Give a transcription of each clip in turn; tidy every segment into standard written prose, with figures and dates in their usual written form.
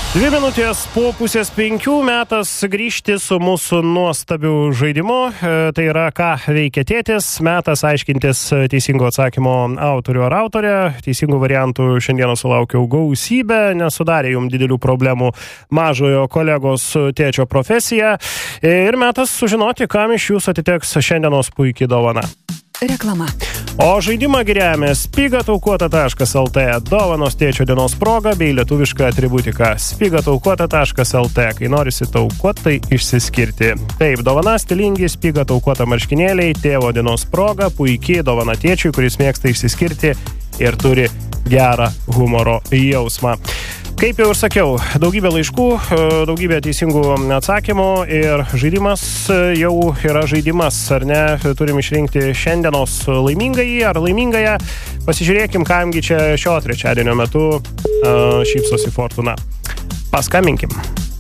2 minutės po 4:30 metas grįžti su mūsų nuostabiu žaidimu. Tai yra, ką veikia tėtis, metas aiškintis teisingo atsakymo autorių ar autorę. Teisingų variantų šiandieną sulaukiau gausybę, nesudarė jums didelių problemų mažojo kolegos tėčio profesija. Ir metas sužinoti, kam iš jūsų atiteks šiandienos puikiai dovana. Reklama. O žaidimą giriame spigataukuota.lt, dovanos tėčio dienos proga bei lietuviška atributika. spigataukuota.lt, kai norisi taukuotai išsiskirti. Taip, dovana stilingi spigataukuota marškinėliai, tėvo dienos proga, puikiai dovana tėčiui, kuris mėgsta išsiskirti ir turi gerą humoro jausmą. Kaip jau ir sakiau, daugybė laiškų, daugybė teisingų atsakymų ir žaidimas jau yra žaidimas, ar ne? Turim išrinkti šiandienos laimingąjį ar laimingąją. Pasižiūrėkim, kamgi čia šio trečiadienio metu šypsosi fortuna. Paskambinkim.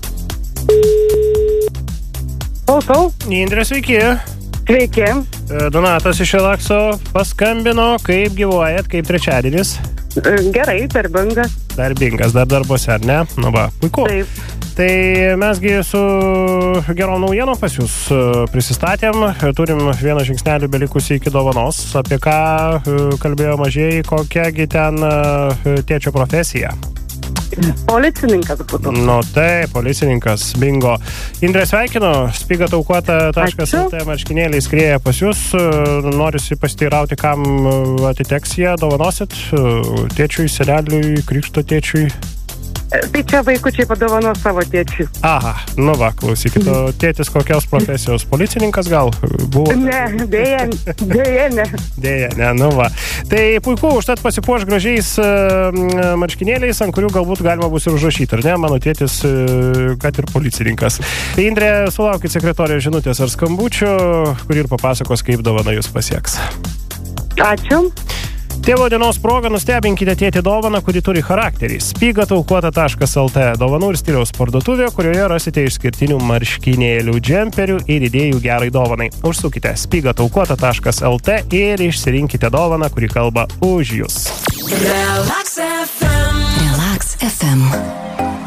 Klausau. Indrė, sveiki. Sveiki. Donatas iš Relakso paskambino. Kaip gyvuojat, kaip trečiadienis? Gerai, darbingas. Darbingas, dar darbuose, ar ne? Nu va, puiku. Taip. Tai mesgi su gerom naujienom pas jūs prisistatėm. Turim vieną žingsnelį belikusį iki dovanos. Apie ką kalbėjo mažieji, kokiagi ten tėčio profesija? Policininkas būtų. Nu tai, policininkas, bingo. Indrė, sveikinu, spigataukuota.lt marškinėliai skrieja pas jūs. Norisi pasiteirauti, kam atiteks jie, dovanosit tėčiui, seneliui, krikšto tėčiui. Tai čia vaikučiai padovano savo tėčiui. Aha, nu va, klausykit, o tėtis kokios profesijos? Policininkas gal buvo? Ne, dėja ne. Dėja, ne, nu va. Tai puiku, užtat pasipuoš gražiais marškinėliais, ant kurių galbūt galima bus ir užrašyti, ar ne? Mano tėtis, kad ir policininkas. Tai Indrė, sulaukit sekretorijos žinutės ar skambučių, kur ir papasakos, kaip dovana jūs pasieks. Ačiū. Tėvo dienos proga nustebinkite tėtį dovaną, kuri turi charakterį. spigataukuota.lt, dovanų ir stiliaus parduotuvė, kurioje rasite išskirtinių marškinėlių, džemperių ir idėjų gerai dovanai. Užsukite spigataukuota.lt ir išsirinkite dovaną, kuri kalba už jūs. Relax FM.